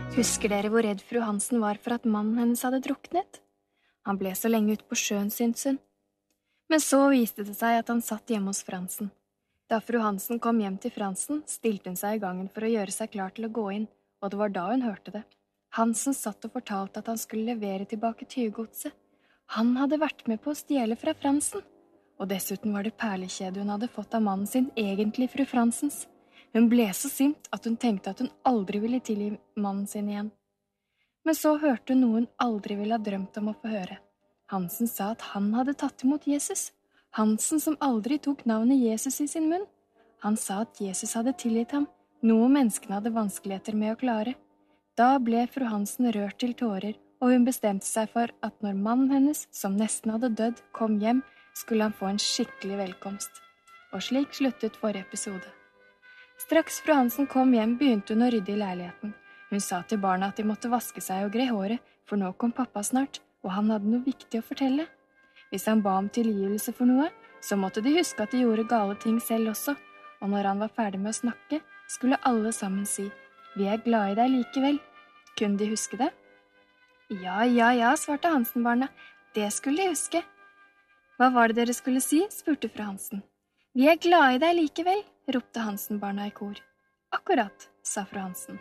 Husker dere hvor redd fru Hansen var for at mannen hennes hadde druknet? Han ble så lenge ute på sjøen, syntes hun. Men så viste det seg at han satt hjemme hos Fransen. Da fru Hansen kom hjem til Fransen, stilte hun seg i gangen for å gjøre seg klar til å gå inn, og det var da hun hørte det. Hansen satt og fortalte at han skulle levere tilbake tyvegodset. Han hadde vært med på å stjele fra Fransen, og dessuten var det perlekjede hun hadde fått av mannen sin, egentlig fru Fransens. Hun ble så sint at hun tenkte at hun aldri ville tilgi mannen sin igjen. Men så hørte hun noe hun aldri ville ha drømt om å få høre. Hansen sa at han hadde tatt imot Jesus. Hansen som aldri tok navnet Jesus i sin munn. Han sa at Jesus hadde tilgitt ham, noe menneskene hadde vanskeligheter med å klare. Da ble fru Hansen rørt til tårer, og hun bestemte seg for at når mannen hennes, som nesten hadde dødd, kom hjem, skulle han få en skikkelig velkomst. Og slik sluttet forrige episode. Straks fru Hansen kom hjem, begynte hun å rydde i leiligheten. Hun sa til barna at de måtte vaske seg og gre håret, for nå kom pappa snart, og han hadde noe viktig å fortelle. Hvis han ba om tilgivelse for noe, så måtte de huske at de gjorde gale ting selv også, og når han var ferdig med å snakke, skulle alle sammen si, «Vi er glad i deg likevel». Kunne de huske det? Ja, svarte Hansen-barna. Det skulle de huske. Hva var det dere skulle si? Spurte fru Hansen. «Vi er glad i deg likevel», ropte Hansen-barna i kor. Akkurat, sa fru Hansen.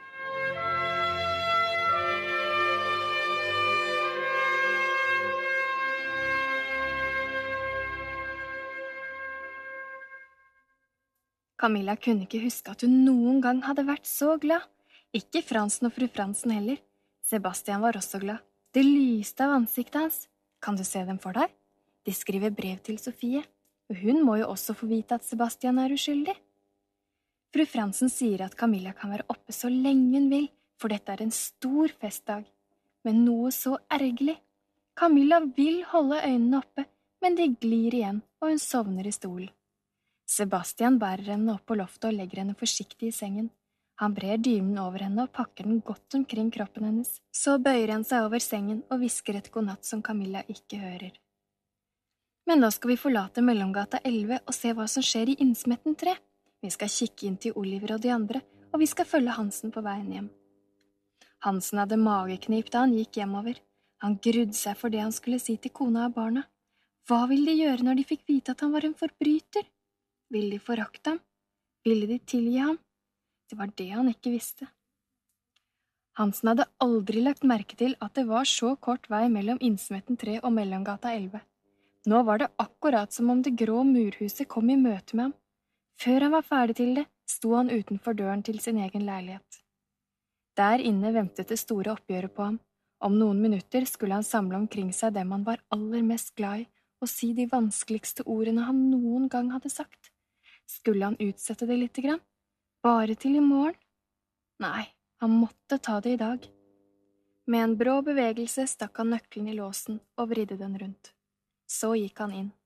Camilla kunne ikke huske at hun noen gang hadde vært så glad. Ikke Fransen og fru Fransen heller. Sebastian var også glad. Det lyste av ansiktet hans. Kan du se dem for deg? De skriver brev til Sofie, og hun må jo også få vite at Sebastian er uskyldig. Fru Fransen sier at Camilla kan være oppe så lenge hun vil, for dette er en stor festdag. Men noe så ergerlig. Camilla vil holde øynene oppe, men de glir igjen, og hun sovner i stolen. Sebastian bærer henne opp på loftet og legger henne forsiktig i sengen. Han brer dynen over henne og pakker den godt omkring kroppen hennes. Så bøyer han seg over sengen og hvisker et godnatt som Camilla ikke hører. Men nå skal vi forlate Mellomgata 11 og se hva som skjer i Innsmetten 3. Vi skal kikke inn til Oliver og de andre, og vi skal følge Hansen på veien hjem. Hansen hadde mageknip da han gikk hjemover. Han grudde seg for det han skulle si til kona og barna. Hva ville de gjøre når de fikk vite at han var en forbryter? Ville de forakte ham? Ville de tilgi ham? Det var det han ikke visste. Hansen hadde aldri lagt merke til at det var så kort vei mellom Innsmetten 3 og Mellomgata 11. Nå var det akkurat som om det grå murhuset kom i møte med ham. Før han var ferdig til det, sto han utenfor døren til sin egen leilighet. Der inne ventet det store oppgjøret på ham. Om noen minutter skulle han samle omkring seg dem han var aller mest glad i, og si de vanskeligste ordene han noen gang hadde sagt. Skulle han utsette det lite grann? Bare til i morgen? Nei, han måtte ta det i dag. Med en brå bevegelse stakk han nøkkelen i låsen og vridde den rundt. Så gikk han inn.